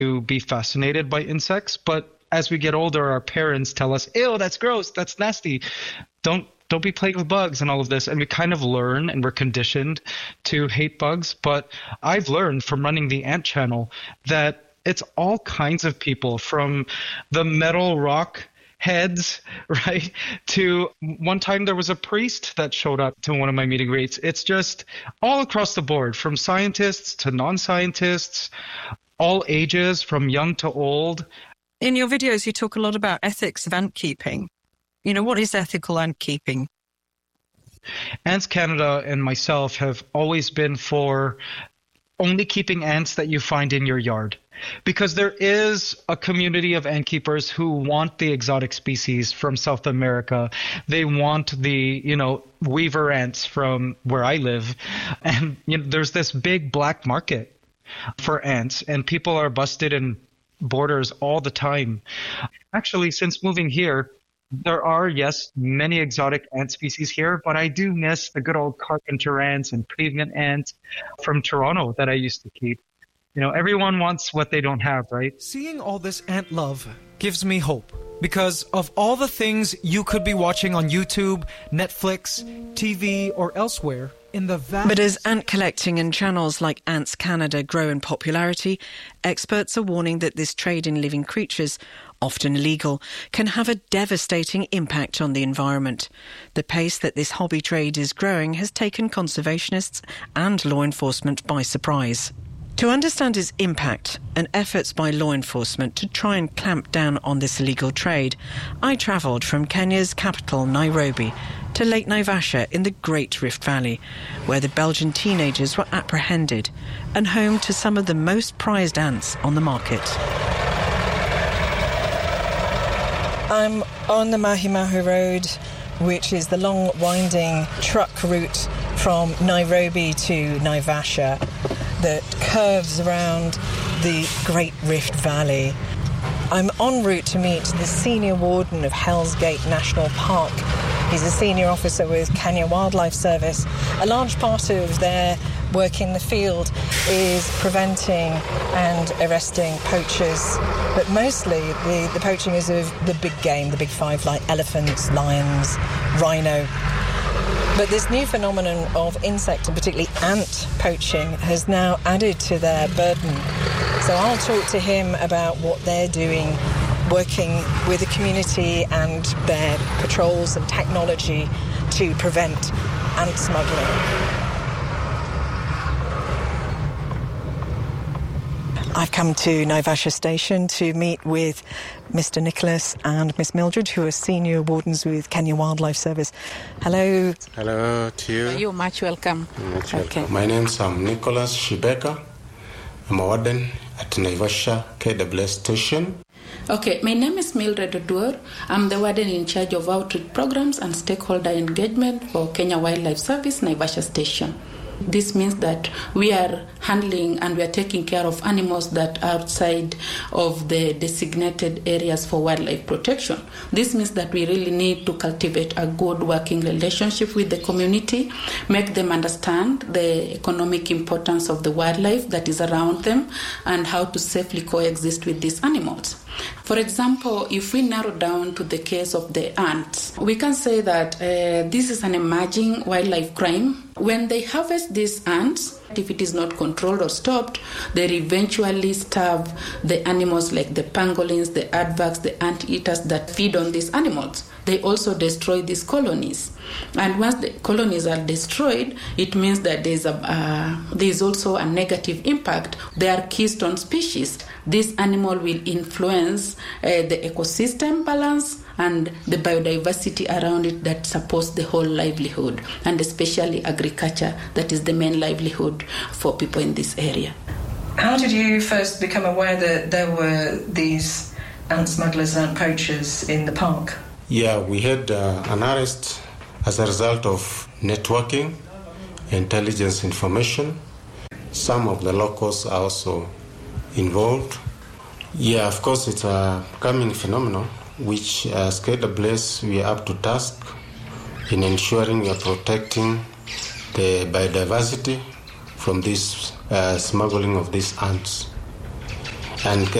to be fascinated by insects, but as we get older, our parents tell us, ew, that's gross, that's nasty. Don't be plagued with bugs and all of this. And we kind of learn and we're conditioned to hate bugs. But I've learned from running the Ant Channel that it's all kinds of people, from the metal rock heads, right, to one time there was a priest that showed up to one of my meet and greets. It's just all across the board, from scientists to non-scientists, all ages, from young to old. In your videos, you talk a lot about ethics of ant keeping. You know, what is ethical ant keeping? Ants Canada and myself have always been for only keeping ants that you find in your yard. Because there is a community of ant keepers who want the exotic species from South America. They want the, weaver ants from where I live. And there's this big black market for ants, and people are busted in borders all the time. Actually, since moving here, there are, yes, many exotic ant species here, but I do miss the good old carpenter ants and pavement ants from Toronto that I used to keep. Everyone wants what they don't have, right? Seeing all this ant love gives me hope, because of all the things you could be watching on YouTube, Netflix, TV, or elsewhere, But as ant collecting and channels like Ants Canada grow in popularity, experts are warning that this trade in living creatures, often illegal, can have a devastating impact on the environment. The pace that this hobby trade is growing has taken conservationists and law enforcement by surprise. To understand its impact and efforts by law enforcement to try and clamp down on this illegal trade, I travelled from Kenya's capital, Nairobi, to Lake Naivasha in the Great Rift Valley, where the Belgian teenagers were apprehended and home to some of the most prized ants on the market. I'm on the Mahi Mahi Road, which is the long, winding truck route from Nairobi to Naivasha that curves around the Great Rift Valley. I'm en route to meet the senior warden of Hell's Gate National Park. He's a senior officer with Kenya Wildlife Service. A large part of their work in the field is preventing and arresting poachers, but mostly the poaching is of the big game, the big five, like elephants, lions, rhino. But this new phenomenon of insect, and particularly ant poaching, has now added to their burden. So I'll talk to him about what they're doing, working with the community and their patrols and technology to prevent ant smuggling. I've come to Naivasha Station to meet with Mr. Nicholas and Miss Mildred, who are senior wardens with Kenya Wildlife Service. Hello. Hello to you. You're much welcome. Much welcome. My name's Nicholas Shibeka. I'm a warden at Naivasha KWS Station. Okay, my name is Mildred Odur. I'm the warden in charge of outreach programs and stakeholder engagement for Kenya Wildlife Service Naivasha Station. This means that we are handling and we are taking care of animals that are outside of the designated areas for wildlife protection. This means that we really need to cultivate a good working relationship with the community, make them understand the economic importance of the wildlife that is around them and how to safely coexist with these animals. For example, if we narrow down to the case of the ants, we can say that this is an emerging wildlife crime. When they harvest these ants, if it is not controlled or stopped, they eventually starve the animals like the pangolins, the aardvarks, the anteaters that feed on these animals. They also destroy these colonies. And once the colonies are destroyed, it means that there's also a negative impact. They are keystone species. This animal will influence the ecosystem balance and the biodiversity around it that supports the whole livelihood, and especially agriculture, that is the main livelihood for people in this area. How did you first become aware that there were these ant smugglers and poachers in the park? Yeah, we had an arrest as a result of networking, intelligence information. Some of the locals are also involved. Yeah, of course, it's a coming phenomenon, which as KWS we are up to task in ensuring we are protecting the biodiversity from this smuggling of these ants. and